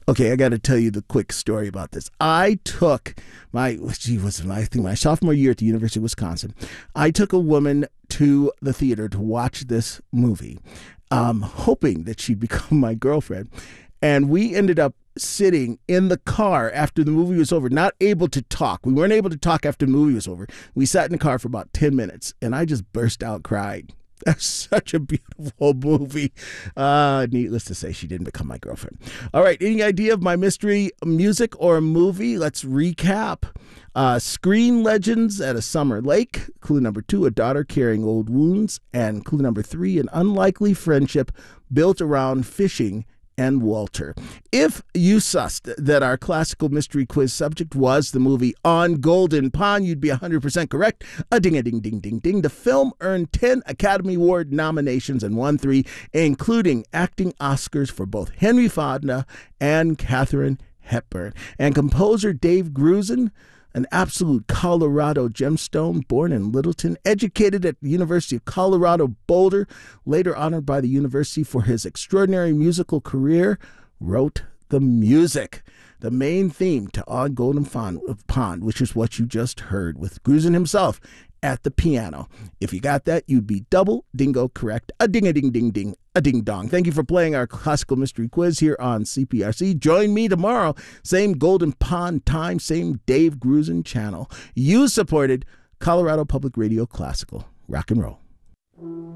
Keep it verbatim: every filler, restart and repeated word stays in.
Okay, I got to tell you the quick story about this. I took my, gee, was it, I think my sophomore year at the University of Wisconsin. I took a woman to the theater to watch this movie, um, hoping that she'd become my girlfriend. And we ended up sitting in the car after the movie was over, not able to talk. We weren't able to talk after the movie was over. We sat in the car for about ten minutes, and I just burst out crying. That's such a beautiful movie. Uh, needless to say, she didn't become my girlfriend. All right. Any idea of my mystery music or movie? Let's recap. Uh, Screen Legends at a Summer Lake. Clue number two, a daughter carrying old wounds. And clue number three, an unlikely friendship built around fishing and Walter. If you sussed that our classical mystery quiz subject was the movie On Golden Pond, you'd be one hundred percent correct. A ding a ding ding ding ding. The film earned ten Academy Award nominations and won three, including acting Oscars for both Henry Fonda and Katharine Hepburn. And composer Dave Grusin, an absolute Colorado gemstone, born in Littleton, educated at the University of Colorado Boulder, later honored by the university for his extraordinary musical career, wrote the music. The main theme to On Golden Pond, which is what you just heard, with Grusin himself at the piano. If you got that, you'd be double dingo correct. A ding a ding ding ding, a ding dong. Thank you for playing our classical mystery quiz here on C P R C. Join me tomorrow, same Golden Pond time, same Dave Grusin channel. You supported Colorado Public Radio Classical. Rock and roll.